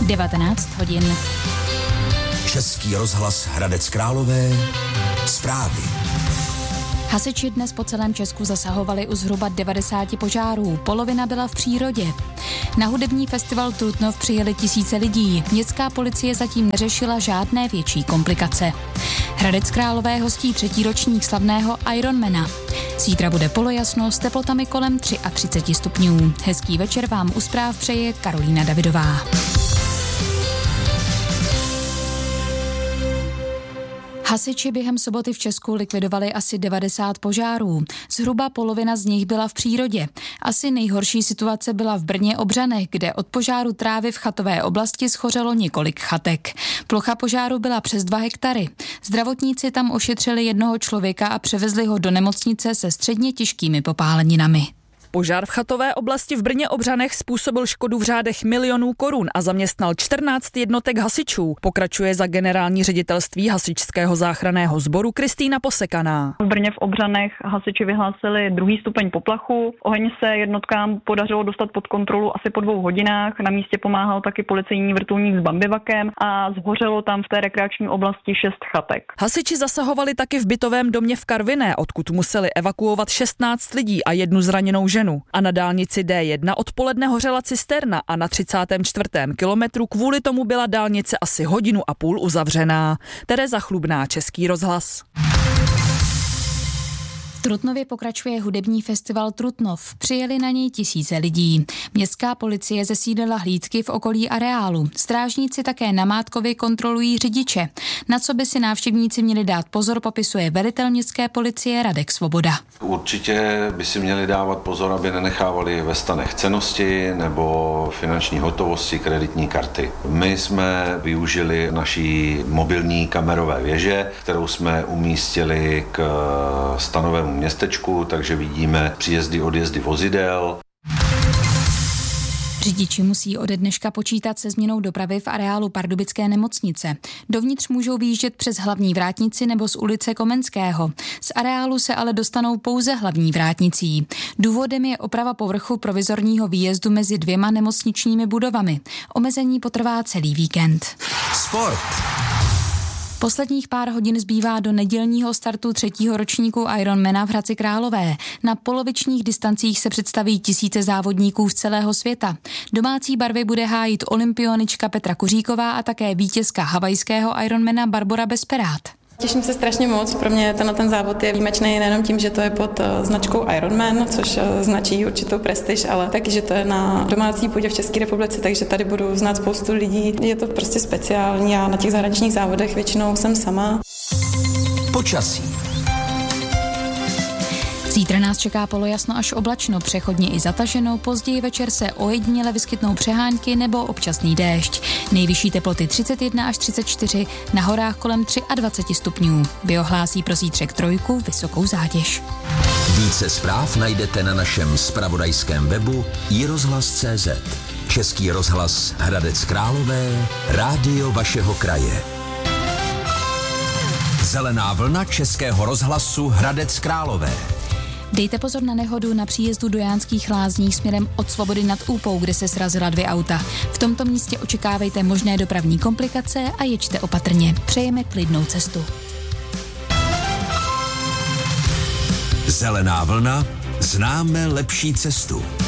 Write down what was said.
19 hodin. Český rozhlas Hradec Králové. Zprávy. Hasiči dnes po celém Česku zasahovali u zhruba 90 požárů. Polovina byla v přírodě. Na hudební festival Trutnov přijeli tisíce lidí. Městská policie zatím neřešila žádné větší komplikace. Hradec Králové hostí 3. ročník slavného Ironmana. Zítra bude polojasno s teplotami kolem 33 stupňů. Hezký večer vám u zpráv přeje Karolína Davidová. Hasiči během soboty v Česku likvidovali asi 90 požárů. Zhruba polovina z nich byla v přírodě. Asi nejhorší situace byla v Brně Obřanech, kde od požáru trávy v chatové oblasti schořelo několik chatek. Plocha požáru byla přes 2 hektary. Zdravotníci tam ošetřili jednoho člověka a převezli ho do nemocnice se středně těžkými popáleninami. Požár v chatové oblasti v Brně Obřanech způsobil škodu v řádech milionů korun a zaměstnal 14 jednotek hasičů. Pokračuje za generální ředitelství hasičského záchranného sboru Kristýna Posekaná. V Brně v Obřanech hasiči vyhlásili 2. stupeň poplachu. Oheň se jednotkám podařilo dostat pod kontrolu asi po 2 hodinách. Na místě pomáhal taky policejní vrtulník s bambivakem a zhořelo tam v té rekreační oblasti 6 chatek. Hasiči zasahovali taky v bytovém domě v Karviné, odkud museli evakuovat 16 lidí a 1 zraněnou ženu. A na dálnici D1 odpoledne hořela cisterna a na 34. kilometru kvůli tomu byla dálnice asi 1,5 hodiny uzavřená. Tereza Chlubná, Český rozhlas. V Trutnově pokračuje hudební festival Trutnov. Přijeli na něj tisíce lidí. Městská policie zesídlila hlídky v okolí areálu. Strážníci také namátkově kontrolují řidiče. Na co by si návštěvníci měli dát pozor, popisuje velitel městské policie Radek Svoboda. Určitě by si měli dávat pozor, aby nenechávali ve stanech cennosti nebo finanční hotovosti, kreditní karty. My jsme využili naší mobilní kamerové věže, kterou jsme umístili k stanovému městečku, takže vidíme příjezdy, odjezdy vozidel. Řidiči musí ode dneška počítat se změnou dopravy v areálu Pardubické nemocnice. Dovnitř můžou vyjíždět přes hlavní vrátnici nebo z ulice Komenského. Z areálu se ale dostanou pouze hlavní vrátnicí. Důvodem je oprava povrchu provizorního výjezdu mezi 2 nemocničními budovami. Omezení potrvá celý víkend. Sport. Posledních pár hodin zbývá do nedělního startu 3. ročníku Ironmana v Hradci Králové. Na polovičních distancích se představí tisíce závodníků z celého světa. Domácí barvy bude hájit olympionička Petra Kuříková a také vítězka havajského Ironmana Barbora Besperát. Těším se strašně moc, pro mě ten závod je výjimečný nejenom tím, že to je pod značkou Ironman, což značí určitou prestiž, ale taky, že to je na domácí půdě v České republice, takže tady budu znát spoustu lidí. Je to prostě speciální a na těch zahraničních závodech většinou jsem sama. Počasí. Zítra nás čeká polojasno až oblačno, přechodně i zataženo, později večer se ojediněle vyskytnou přehánky nebo občasný déšť. Nejvyšší teploty 31 až 34, na horách kolem 23 stupňů. Biohlásí pro zítřek 3 vysokou zátěž. Více zpráv najdete na našem zpravodajském webu iRozhlas.cz. Český rozhlas Hradec Králové, rádio vašeho kraje. Zelená vlna Českého rozhlasu Hradec Králové. Dejte pozor na nehodu na příjezdu do Jánských Lázní směrem od Svobody nad Úpou, kde se srazila 2 auta. V tomto místě očekávejte možné dopravní komplikace a jeďte opatrně. Přejeme klidnou cestu. Zelená vlna, známe lepší cestu.